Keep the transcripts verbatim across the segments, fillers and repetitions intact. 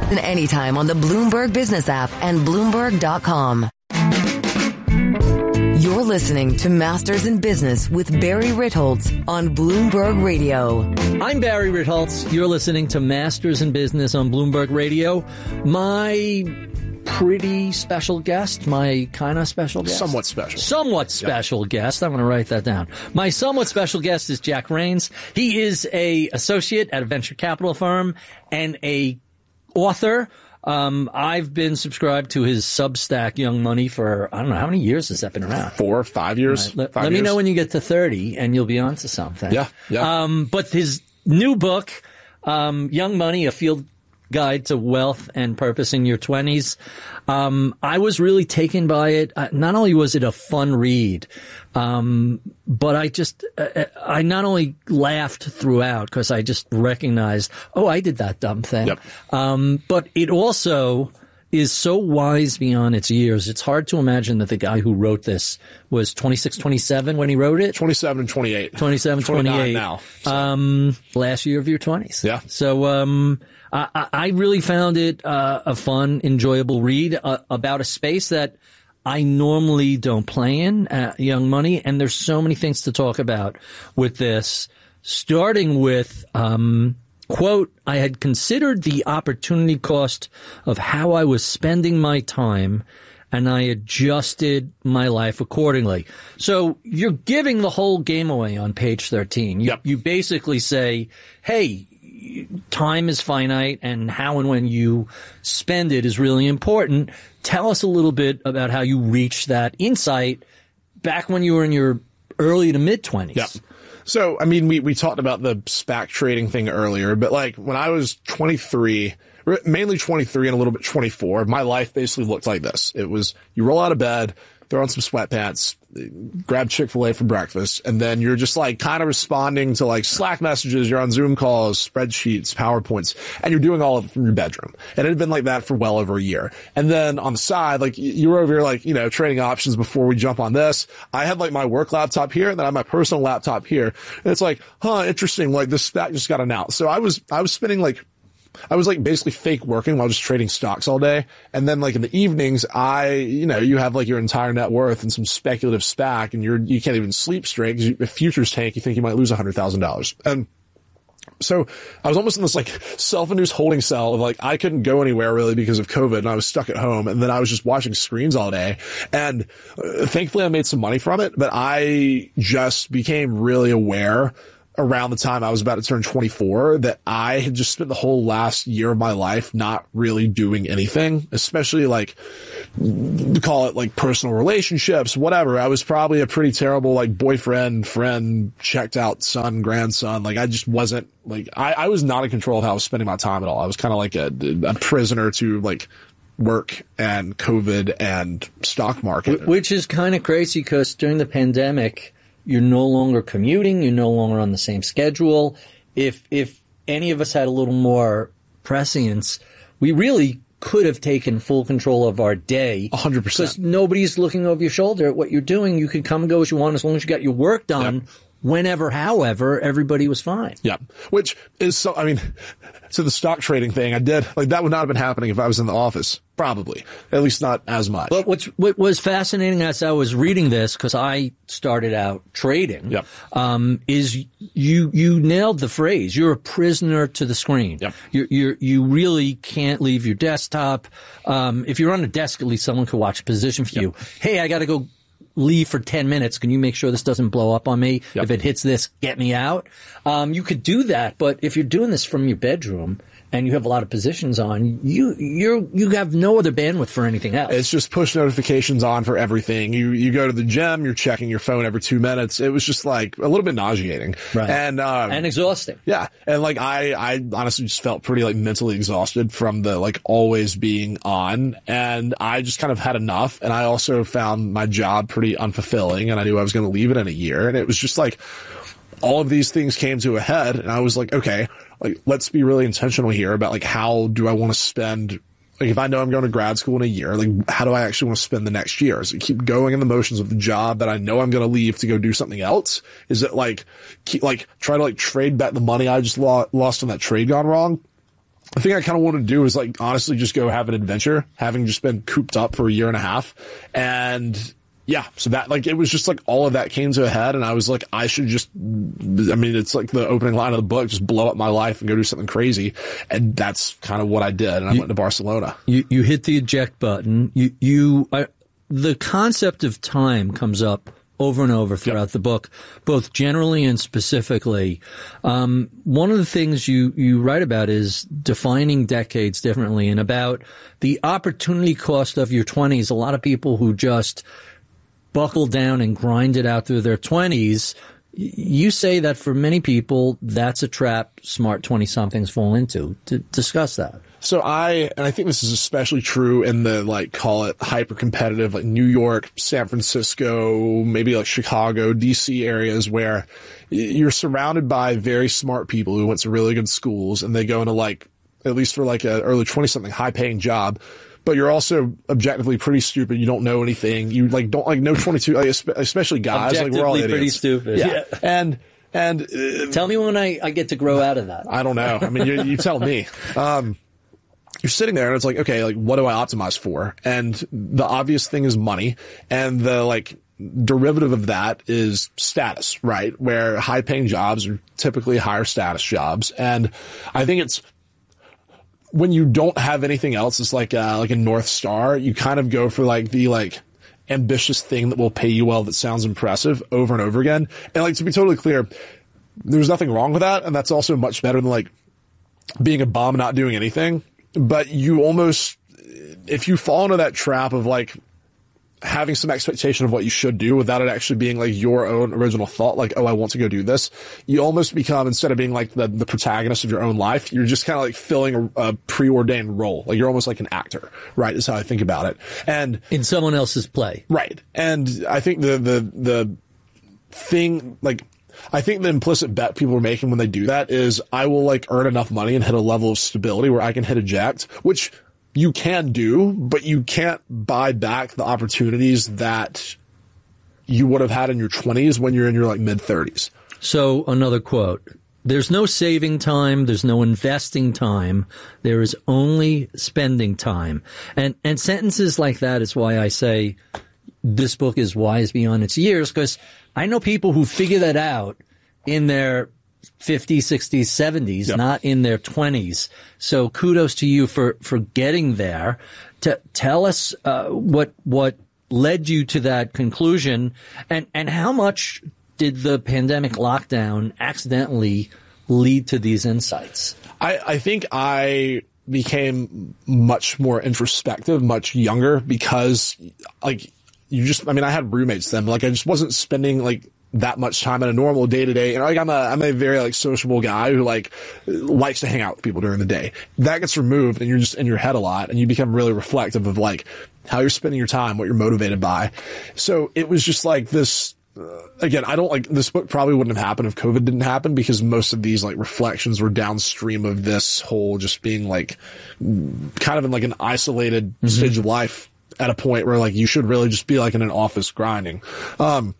Listen anytime on the Bloomberg Business app and Bloomberg dot com. You're listening to Masters in Business with Barry Ritholtz on Bloomberg Radio. I'm Barry Ritholtz. You're listening to Masters in Business on Bloomberg Radio. My pretty special guest, my kind of special guest. Somewhat special. Somewhat special yep. guest. I'm going to write that down. My somewhat special guest is Jack Rains. He is a associate at a venture capital firm and a author. Um, I've been subscribed to his Substack, Young Money, for, I don't know, how many years has that been around? Four, five years. Right. Let, five let years. me know when you get to thirty and you'll be on to something. Yeah, yeah. Um, but his new book, um, Young Money, A Field Guide to Wealth and Purpose in Your twenties. Um, I was really taken by it. Uh, not only was it a fun read, um, but I just, uh, I not only laughed throughout because I just recognized, oh, I did that dumb thing. Yep. Um, but it also is so wise beyond its years. It's hard to imagine that the guy who wrote this was twenty-six, twenty-seven when he wrote it. twenty-seven and twenty-eight. twenty-seven, twenty-eight. now. So. Um, last year of your twenties. Yeah. So, um, I, I really found it uh, a fun, enjoyable read uh, about a space that I normally don't play in, uh, Young Money. And there's so many things to talk about with this, starting with, um, quote, I had considered the opportunity cost of how I was spending my time, and I adjusted my life accordingly. So you're giving the whole game away on page thirteen. You, yep. you basically say, hey, time is finite, and how and when you spend it is really important. Tell us a little bit about how you reached that insight back when you were in your early to mid-twenties. Yeah. So, I mean, we, we talked about the SPAC trading thing earlier, but like when I was twenty-three, mainly twenty-three and a little bit twenty-four, my life basically looked like this. It was you roll out of bed, throw on some sweatpants, grab Chick-fil-A for breakfast, and then you're just like kind of responding to like Slack messages, you're on Zoom calls, spreadsheets, PowerPoints, and you're doing all of it from your bedroom. And it had been like that for well over a year. And then on the side, like you were over here like, you know, trading options before we jump on this. I had like my work laptop here, and then I had my personal laptop here. And it's like, huh, interesting, like this SPAC just got announced. So I was, I was spending like I was like basically fake working while just trading stocks all day. And then like in the evenings, I, you know, you have like your entire net worth and some speculative SPAC, and you're, you can't even sleep straight because if futures tank, you think you might lose a hundred thousand dollars. And so I was almost in this like self-induced holding cell of like, I couldn't go anywhere really because of COVID, and I was stuck at home, and then I was just watching screens all day. And uh, thankfully I made some money from it, but I just became really aware around the time I was about to turn twenty-four that I had just spent the whole last year of my life not really doing anything, especially like, call it like personal relationships, whatever. I was probably a pretty terrible like boyfriend, friend, checked out son, grandson. Like I just wasn't like, I, I was not in control of how I was spending my time at all. I was kind of like a, a prisoner to like work and COVID and stock market. Which is kind of crazy because during the pandemic, you're no longer commuting. You're no longer on the same schedule. If if any of us had a little more prescience, we really could have taken full control of our day. one hundred percent. Because nobody's looking over your shoulder at what you're doing. You could come and go as you want as long as you got your work done. Yep. Whenever, however, everybody was fine. Yeah. Which is so, I mean, so the stock trading thing I did, like that would not have been happening if I was in the office. Probably. At least not as much. But what's, what was fascinating as I was reading this, because I started out trading, yep. um, is you, you nailed the phrase. You're a prisoner to the screen. Yep. You're, you're, you really can't leave your desktop. Um, if you're on a desk, at least someone could watch a position for yep. you. Hey, I got to go leave for ten minutes. Can you make sure this doesn't blow up on me? Yep. If it hits this, get me out. Um, you could do that, but if you're doing this from your bedroom and you have a lot of positions on, you you you have no other bandwidth for anything else. It's just push notifications on for everything. You you go to the gym, you're checking your phone every two minutes. It was just like a little bit nauseating, right? And um, and exhausting. Yeah, and like I I honestly just felt pretty like mentally exhausted from the like always being on, and I just kind of had enough. And I also found my job pretty unfulfilling, and I knew I was going to leave it in a year. And it was just like all of these things came to a head, and I was like, okay, like let's be really intentional here about like how do I want to spend. Like if I know I'm going to grad school in a year, like how do I actually want to spend the next year? Is it keep going in the motions of the job that I know I'm going to leave to go do something else? Is it like keep like try to like trade back the money I just lo- lost on that trade gone wrong? the thing I kind of wanted to do is like honestly just go have an adventure, having just been cooped up for a year and a half. And yeah, so that like it was just like all of that came to a head, and I was like, I should just, I mean, it's like the opening line of the book, just blow up my life and go do something crazy. And that's kind of what I did. And I you, went to Barcelona. You you hit the eject button. You you I, the concept of time comes up over and over throughout yep. the book, both generally and specifically. Um, one of the things you, you write about is defining decades differently, and about the opportunity cost of your twenties. A lot of people who just buckle down and grind it out through their twenties, you say that for many people, that's a trap smart twenty-somethings fall into. To discuss that. So I, and I think this is especially true in the, like, call it hyper competitive, like New York, San Francisco, maybe like Chicago, D C areas where you're surrounded by very smart people who went to really good schools, and they go into like, at least for like a early twenty something high paying job, but you're also objectively pretty stupid. You don't know anything. You like don't like no twenty-two, like, especially guys, like we're all idiots. Pretty stupid. Yeah. yeah. And, and, uh, tell me when I, I get to grow out of that. I don't know. I mean, you, you tell me. Um, You're sitting there and it's like, okay, like what do I optimize for? And the obvious thing is money, and the like derivative of that is status, right? Where high paying jobs are typically higher status jobs. And I think it's when you don't have anything else, it's like uh like a North Star, you kind of go for like the like ambitious thing that will pay you well, that sounds impressive over and over again. And like, to be totally clear, there's nothing wrong with that. And that's also much better than like being a bum, not doing anything. But you almost, if you fall into that trap of like having some expectation of what you should do without it actually being like your own original thought, like, oh, I want to go do this, you almost become, instead of being like the, the protagonist of your own life, you're just kind of like filling a, a preordained role. Like you're almost like an actor, right? Is how I think about it. And in someone else's play. Right. And I think the, the, the thing, like, I think the implicit bet people are making when they do that is I will like earn enough money and hit a level of stability where I can hit eject, which you can do, but you can't buy back the opportunities that you would have had in your twenties when you're in your like mid thirties. So another quote, there's no saving time. There's no investing time. There is only spending time. And, and sentences like that is why I say this book is wise beyond its years, because I know people who figure that out in their fifties, sixties, seventies, yep. not in their twenties. So kudos to you for, for getting there. To tell us uh, what what led you to that conclusion, and, and how much did the pandemic lockdown accidentally lead to these insights? I, I think I became much more introspective, much younger, because like you just, I mean, I had roommates then, like I just wasn't spending like that much time in a normal day to day. And like, I'm a, I'm a very like sociable guy who like likes to hang out with people during the day. That gets removed and you're just in your head a lot, and you become really reflective of like how you're spending your time, what you're motivated by. So it was just like this, uh, again, I don't like, this book probably wouldn't have happened if COVID didn't happen, because most of these like reflections were downstream of this whole just being like kind of in like an isolated mm-hmm. stage of life at a point where like you should really just be like in an office grinding. Um,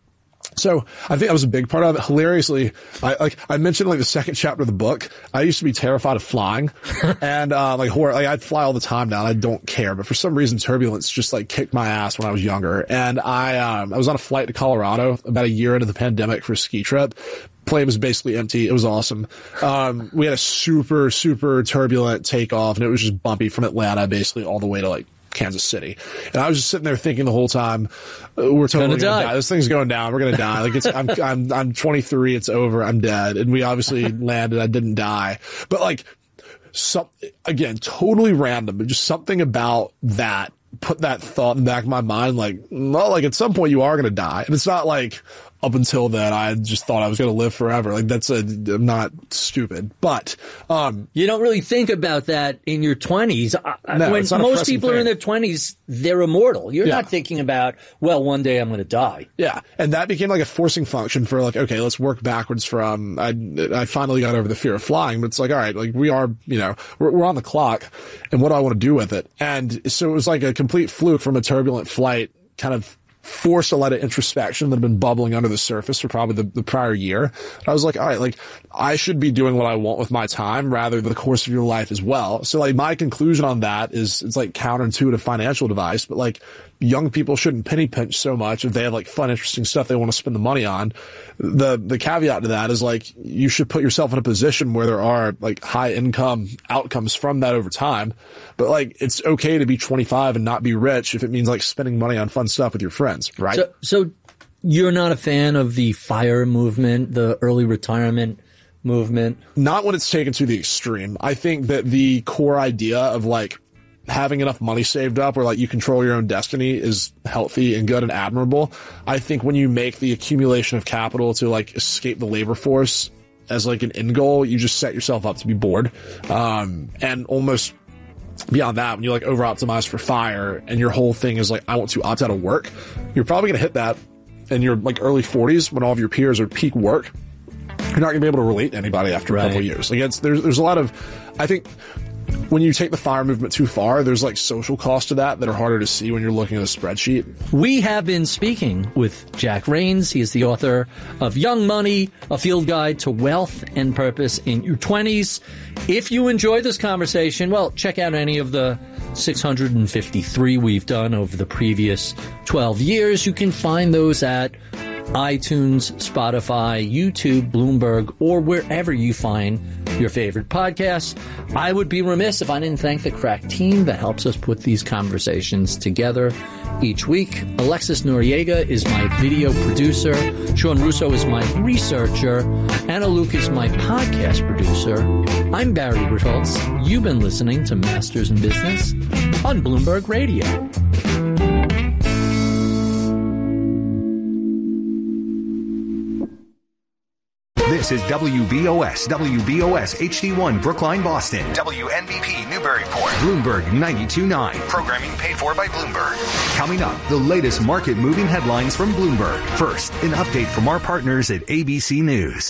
So I think that was a big part of it. Hilariously, I like I mentioned like the second chapter of the book, I used to be terrified of flying and uh like horror, like I'd fly all the time now. I don't care, but for some reason turbulence just like kicked my ass when I was younger. And I um I was on a flight to Colorado about a year into the pandemic for a ski trip. Plane was basically empty. It was awesome. Um we had a super super turbulent takeoff, and it was just bumpy from Atlanta basically all the way to like Kansas City. And I was just sitting there thinking the whole time, uh, we're totally gonna, gonna die. die. This thing's going down. We're gonna die. Like it's, I'm, I'm, I'm twenty-three. It's over. I'm dead. And we obviously landed. I didn't die. But like, some, again, totally random, but just something about that put that thought in the back of my mind. Like, well, like at some point you are gonna die. And it's not like, up until then, I just thought I was going to live forever. Like that's a, I'm not stupid, but, um, you don't really think about that in your twenties. No, when most people thing. are in their twenties, they're immortal. You're yeah. not thinking about, well, one day I'm going to die. Yeah. And that became like a forcing function for like, okay, let's work backwards from, I, I finally got over the fear of flying, but it's like, all right, like we are, you know, we're, we're on the clock, and what do I want to do with it? And so it was like a complete fluke from a turbulent flight kind of forced a lot of introspection that had been bubbling under the surface for probably the, the prior year. I was like, all right, like I should be doing what I want with my time rather than the course of your life as well. So like my conclusion on that is it's like counterintuitive financial advice, but like young people shouldn't penny pinch so much if they have like fun, interesting stuff they want to spend the money on. The, the caveat to that is like you should put yourself in a position where there are like high income outcomes from that over time. But like it's okay to be twenty-five and not be rich if it means like spending money on fun stuff with your friends, right? So, so you're not a fan of the FIRE movement, the early retirement movement? Not when it's taken to the extreme. I think that the core idea of like having enough money saved up where like you control your own destiny is healthy and good and admirable. I think when you make the accumulation of capital to like escape the labor force as like an end goal, you just set yourself up to be bored. Um, and almost beyond that, when you like over optimize for FIRE and your whole thing is like, I want to opt out of work, you're probably going to hit that in your like early forties when all of your peers are peak work. You're not going to be able to relate to anybody after right. a couple of years. Like it's, there's, there's a lot of, I think, when you take the FIRE movement too far, there's like social costs to that that are harder to see when you're looking at a spreadsheet. We have been speaking with Jack Rains. He is the author of Young Money, A Field Guide to Wealth and Purpose in Your twenties. If you enjoyed this conversation, well, check out any of the six hundred fifty-three we've done over the previous twelve years. You can find those at iTunes, Spotify, YouTube, Bloomberg, or wherever you find your favorite podcasts. I would be remiss if I didn't thank the crack team that helps us put these conversations together each week. Alexis Noriega is my video producer. Sean Russo is my researcher. Anna Luke is my podcast producer. I'm Barry Ritholtz. You've been listening to Masters in Business on Bloomberg Radio. This is W B O S, W B O S H D one, Brookline, Boston. W N B P, Newburyport. Bloomberg ninety-two point nine. Programming paid for by Bloomberg. Coming up, the latest market-moving headlines from Bloomberg. First, an update from our partners at A B C News.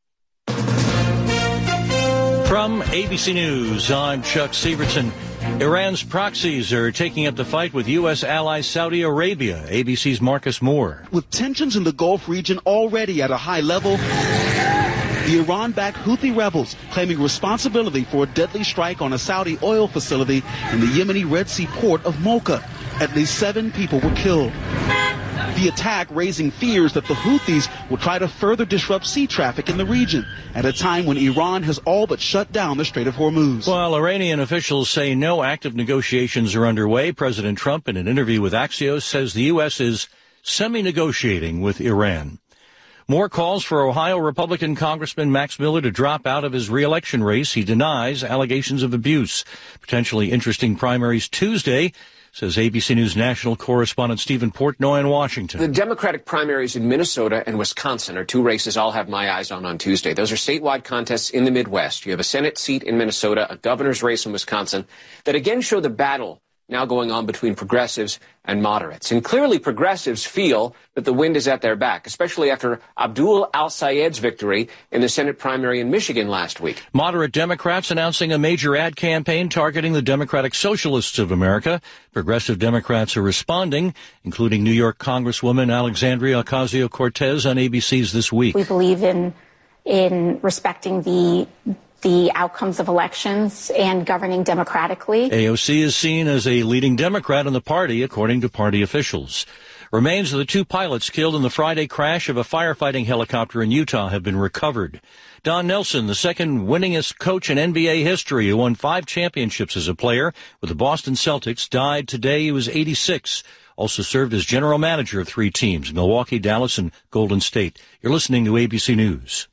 From A B C News, I'm Chuck Sievertson. Iran's proxies are taking up the fight with U S ally Saudi Arabia. A B C's Marcus Moore. With tensions in the Gulf region already at a high level, the Iran-backed Houthi rebels claiming responsibility for a deadly strike on a Saudi oil facility in the Yemeni Red Sea port of Mocha. At least seven people were killed. The attack raising fears that the Houthis will try to further disrupt sea traffic in the region at a time when Iran has all but shut down the Strait of Hormuz. While Iranian officials say no active negotiations are underway, President Trump, in an interview with Axios, says the U S is semi-negotiating with Iran. More calls for Ohio Republican Congressman Max Miller to drop out of his re-election race. He denies allegations of abuse. Potentially interesting primaries Tuesday, says A B C News national correspondent Stephen Portnoy in Washington. The Democratic primaries in Minnesota and Wisconsin are two races I'll have my eyes on on Tuesday. Those are statewide contests in the Midwest. You have a Senate seat in Minnesota, a governor's race in Wisconsin, that again show the battle now going on between progressives and moderates. And clearly progressives feel that the wind is at their back, especially after Abdul al-Sayed's victory in the Senate primary in Michigan last week. Moderate Democrats announcing a major ad campaign targeting the Democratic Socialists of America. Progressive Democrats are responding, including New York Congresswoman Alexandria Ocasio-Cortez on A B C's This Week. We believe in in respecting the the outcomes of elections and governing democratically. A O C is seen as a leading Democrat in the party, according to party officials. Remains of the two pilots killed in the Friday crash of a firefighting helicopter in Utah have been recovered. Don Nelson, the second winningest coach in N B A history, who won five championships as a player with the Boston Celtics, died today. He was eighty-six. Also served as general manager of three teams, Milwaukee, Dallas, and Golden State. You're listening to A B C News.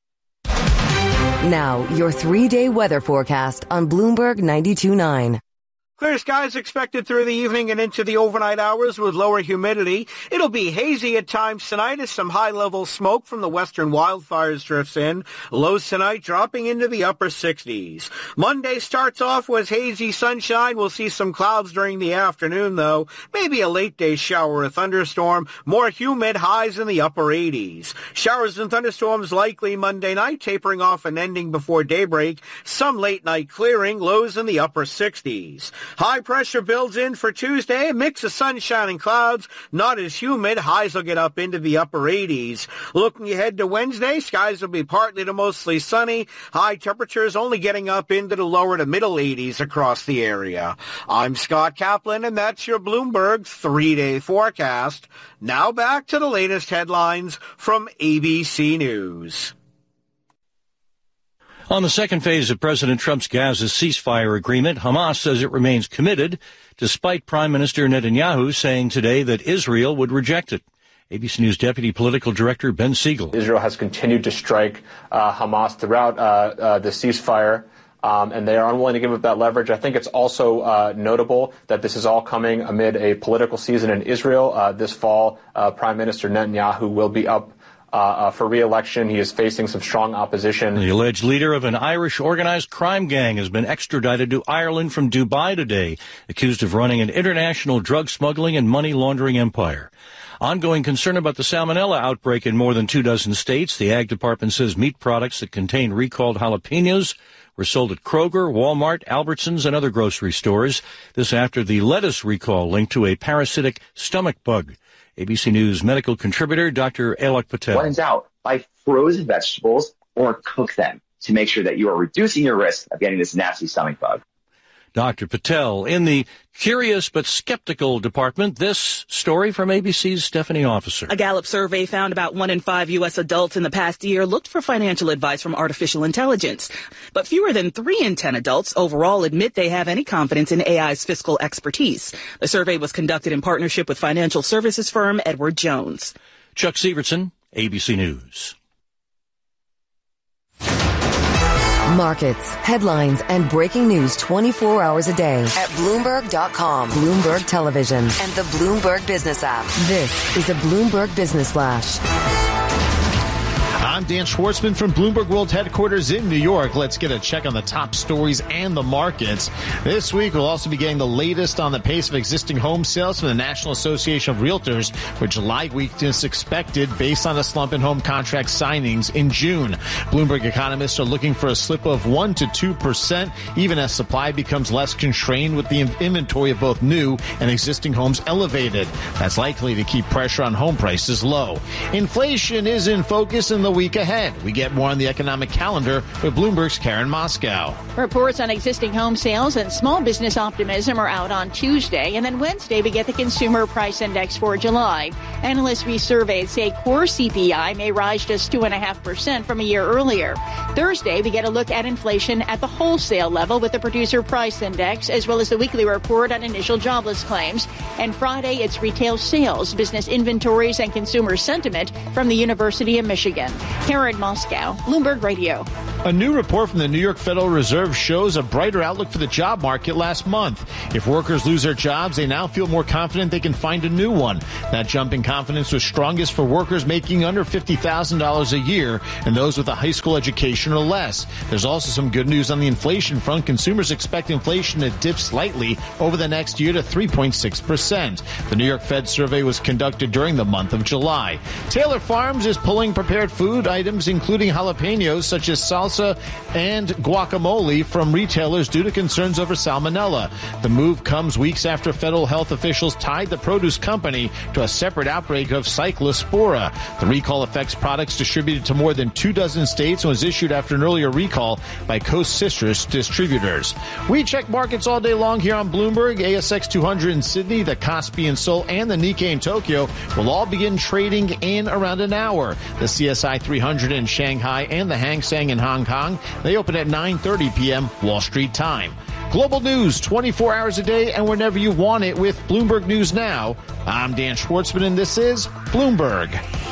Now, your three-day weather forecast on Bloomberg ninety-two point nine. Clear skies expected through the evening and into the overnight hours with lower humidity. It'll be hazy at times tonight as some high-level smoke from the western wildfires drifts in. Lows tonight dropping into the upper sixties. Monday starts off with hazy sunshine. We'll see some clouds during the afternoon, though. Maybe a late-day shower or thunderstorm. More humid, highs in the upper eighties. Showers and thunderstorms likely Monday night, tapering off and ending before daybreak. Some late-night clearing, lows in the upper sixties. High pressure builds in for Tuesday. A mix of sunshine and clouds. Not as humid. Highs will get up into the upper eighties. Looking ahead to Wednesday, skies will be partly to mostly sunny. High temperatures only getting up into the lower to middle eighties across the area. I'm Scott Kaplan, and that's your Bloomberg three-day forecast. Now back to the latest headlines from A B C News. On the second phase of President Trump's Gaza ceasefire agreement, Hamas says it remains committed, despite Prime Minister Netanyahu saying today that Israel would reject it. A B C News Deputy Political Director Ben Siegel. Israel has continued to strike uh, Hamas throughout uh, uh, the ceasefire, um, and they are unwilling to give up that leverage. I think it's also uh, notable that this is all coming amid a political season in Israel. Uh, this fall, uh, Prime Minister Netanyahu will be up Uh, uh, for re-election. He is facing some strong opposition. The alleged leader of an Irish organized crime gang has been extradited to Ireland from Dubai today, accused of running an international drug smuggling and money laundering empire. Ongoing concern about the salmonella outbreak in more than two dozen states. The Ag Department says meat products that contain recalled jalapenos were sold at Kroger, Walmart, Albertsons, and other grocery stores. This after the lettuce recall linked to a parasitic stomach bug. A B C News medical contributor Doctor Alok Patel. When in doubt, buy frozen vegetables or cook them to make sure that you are reducing your risk of getting this nasty stomach bug. Doctor Patel. In the curious but skeptical department, this story from A B C's Stephanie Officer. A Gallup survey found about one in five U S adults in the past year looked for financial advice from artificial intelligence. But fewer than three in ten adults overall admit they have any confidence in A I's fiscal expertise. The survey was conducted in partnership with financial services firm Edward Jones. Chuck Severson, A B C News. Markets, headlines, and breaking news twenty-four hours a day at Bloomberg dot com, Bloomberg Television, and the Bloomberg Business app. This is a Bloomberg Business Flash. I'm Dan Schwartzman from Bloomberg World Headquarters in New York. Let's get a check on the top stories and the markets. This week, we'll also be getting the latest on the pace of existing home sales from the National Association of Realtors, with July weakness expected based on a slump in home contract signings in June. Bloomberg economists are looking for a slip of one to two percent, even as supply becomes less constrained with the inventory of both new and existing homes elevated. That's likely to keep pressure on home prices low. Inflation is in focus in the week ahead. We get more on the economic calendar with Bloomberg's Karen Moscow. Reports on existing home sales and small business optimism are out on Tuesday, and then Wednesday we get the Consumer Price Index for July. Analysts we surveyed say core C P I may rise just two point five percent from a year earlier. Thursday we get a look at inflation at the wholesale level with the Producer Price Index, as well as the weekly report on initial jobless claims. And Friday it's retail sales, business inventories, and consumer sentiment from the University of Michigan. Karen Moscow, Bloomberg Radio. A new report from the New York Federal Reserve shows a brighter outlook for the job market last month. If workers lose their jobs, they now feel more confident they can find a new one. That jump in confidence was strongest for workers making under fifty thousand dollars a year and those with a high school education or less. There's also some good news on the inflation front. Consumers expect inflation to dip slightly over the next year to three point six percent. The New York Fed survey was conducted during the month of July. Taylor Farms is pulling prepared food items, including jalapenos such as salsa and guacamole, from retailers due to concerns over salmonella. The move comes weeks after federal health officials tied the produce company to a separate outbreak of cyclospora. The recall affects products distributed to more than two dozen states and was issued after an earlier recall by Coast Citrus distributors. We check markets all day long here on Bloomberg. A S X two hundred in Sydney, the Kospi in Seoul, and the Nikkei in Tokyo will all begin trading in around an hour. The C S I three hundred in Shanghai and the Hang Seng in Hong Kong, they open at nine thirty p.m. Wall Street time. Global news twenty-four hours a day and whenever you want it with Bloomberg News Now. I'm Dan Schwartzman, and this is Bloomberg.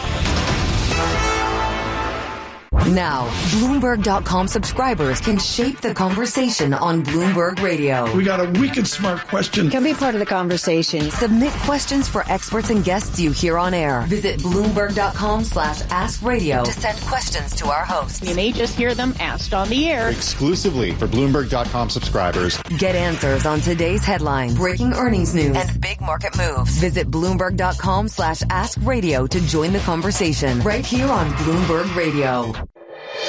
Now, Bloomberg dot com subscribers can shape the conversation on Bloomberg Radio. We got a wicked smart question. Can be part of the conversation. Submit questions for experts and guests you hear on air. Visit Bloomberg dot com slash ask radio to send questions to our hosts. You may just hear them asked on the air. Exclusively for Bloomberg dot com subscribers. Get answers on today's headlines, breaking earnings news, and big market moves. Visit Bloomberg dot com slash ask radio to join the conversation right here on Bloomberg Radio.